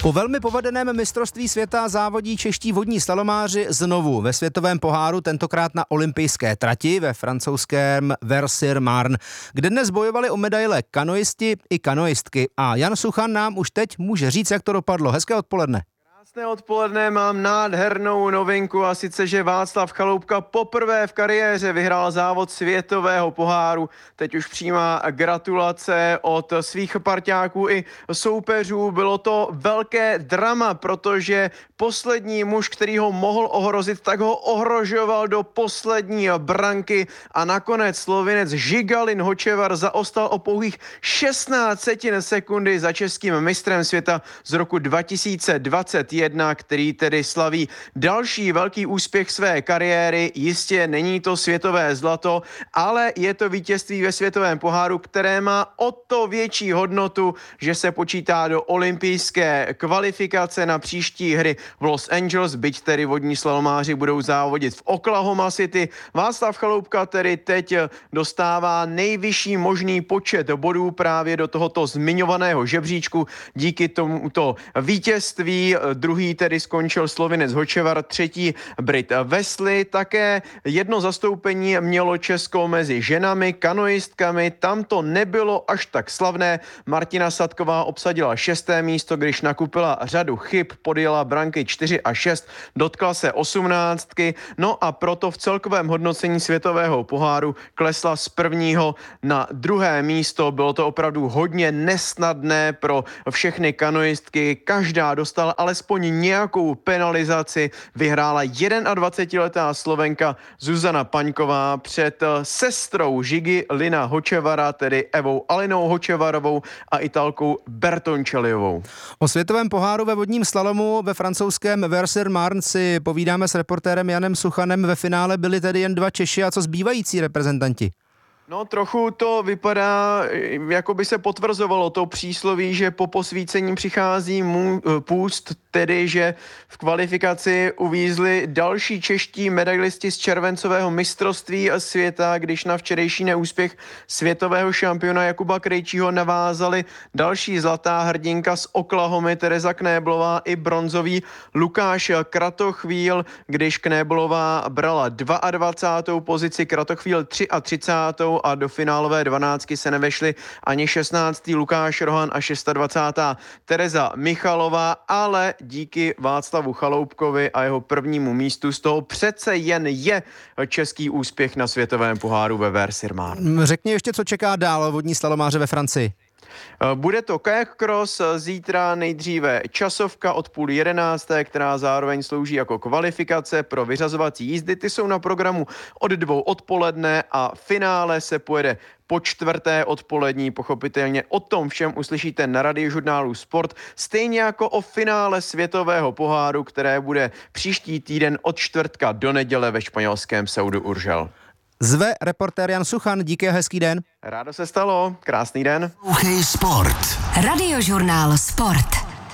Po velmi povedeném mistrovství světa závodí čeští vodní slalomáři znovu ve světovém poháru, tentokrát na olympijské trati ve francouzském Vers-sur-Marne, kde dnes bojovali o medaile kanoisti i kanoistky. A Jan Suchan nám už teď může říct, jak to dopadlo. Hezké odpoledne. Krásné odpoledne, mám nádhernou novinku a sice, že Václav Chaloupka poprvé v kariéře vyhrál závod světového poháru. Teď už přijímá gratulace od svých parťáků i soupeřů. Bylo to velké drama, protože poslední muž, který ho mohl ohrozit, tak ho ohrožoval do poslední branky a nakonec Slovinec Žigalin Hočevar zaostal o pouhých 16 sekundy za českým mistrem světa z roku 2021, který tedy slaví další velký úspěch své kariéry. Jistě není to světové zlato, ale je to vítězství ve světovém poháru, které má o to větší hodnotu, že se počítá do olympijské kvalifikace na příští hry v Los Angeles, byť tedy vodní slalomáři budou závodit v Oklahoma City. Václav Chaloupka tedy teď dostává nejvyšší možný počet bodů právě do tohoto zmiňovaného žebříčku. Díky tomuto vítězství druhý tedy skončil Slovinec Hočevar, třetí Brit Wesley. Také jedno zastoupení mělo Česko mezi ženami, kanoistkami. Tam to nebylo až tak slavné. Martina Sadková obsadila 6. místo, když nakupila řadu chyb, podjela branky 4 a 6, dotkla se 18. No a proto v celkovém hodnocení světového poháru klesla z 1. na 2. místo. Bylo to opravdu hodně nesnadné pro všechny kanoistky. Každá dostala alespoň nějakou penalizaci. Vyhrála 21letá Slovenka Zuzana Paňková před sestrou Žigalina Hočevara, tedy Evou Alinou Hočevarovou a Italkou Bertoncelliovou. O světovém poháru ve vodním slalomu ve francouzském Vers-sur-Marne si povídáme s reportérem Janem Suchanem. Ve finále byli tedy jen 2 Češi, a co zbývající reprezentanti? No, trochu to vypadá, jako by se potvrzovalo to přísloví, že po posvícení přichází půst, tedy že v kvalifikaci uvízli další čeští medailisty z červencového mistrovství světa, když na včerejší neúspěch světového šampiona Jakuba Krejčího navázali další zlatá hrdinka z Oklahomy Tereza Knéblová i bronzový Lukáš Kratochvíl, když Knéblová brala 22. pozici, Kratochvíl 33. a do finálové 12 se nevešly ani 16. Lukáš Rohan a 26. Tereza Michalová, ale díky Václavu Chaloupkovi a jeho prvnímu místu z toho přece jen je český úspěch na světovém poháru ve Vers-sur-Marne. Řekni ještě, co čeká dál vodní slalomáře ve Francii. Bude to kayak cross, zítra nejdříve časovka od 10:30, která zároveň slouží jako kvalifikace pro vyřazovací jízdy. Ty jsou na programu od 2 odpoledne a finále se pojede po 4. odpolední. Pochopitelně o tom všem uslyšíte na Radiožurnálu Sport, stejně jako o finále světového poháru, které bude příští týden od čtvrtka do neděle ve španělském Saudu Urgel. Zve reportér Jan Suchan, díky a hezký den. Rádo se stalo, krásný den. Poslouchej Sport. Radiožurnál Sport.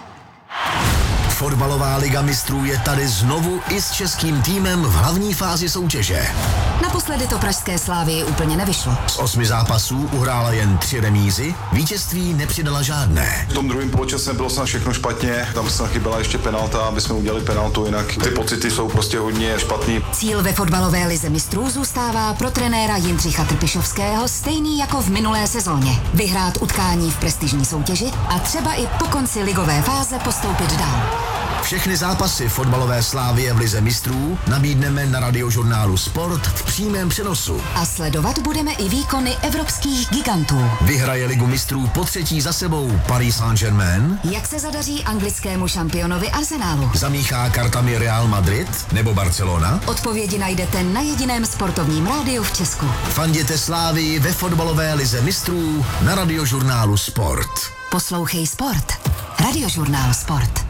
Fotbalová liga mistrů je tady znovu i s českým týmem v hlavní fázi soutěže. Naposledy to pražské Slávii úplně nevyšlo. Z 8 zápasů uhrála jen 3 remízy, vítězství nepřidala žádné. V tom druhém poločase bylo snad všechno špatně, tam snad chyběla ještě penalta, aby jsme udělali penaltu, jinak ty pocity jsou prostě hodně špatný. Cíl ve fotbalové lize mistrů zůstává pro trenéra Jindřicha Trpišovského stejný jako v minulé sezóně. Vyhrát utkání v prestižní soutěži a třeba i po konci ligové fáze postoupit dál. Všechny zápasy fotbalové Slávie v lize mistrů nabídneme na Radiožurnálu Sport v přímém přenosu. A sledovat budeme i výkony evropských gigantů. Vyhraje ligu mistrů po 3. za sebou Paris Saint-Germain? Jak se zadaří anglickému šampionovi Arsenalu? Zamíchá kartami Real Madrid nebo Barcelona? Odpovědi najdete na jediném sportovním rádiu v Česku. Fanděte Slávii ve fotbalové lize mistrů na Radiožurnálu Sport. Poslouchej Sport. Radiožurnál Sport.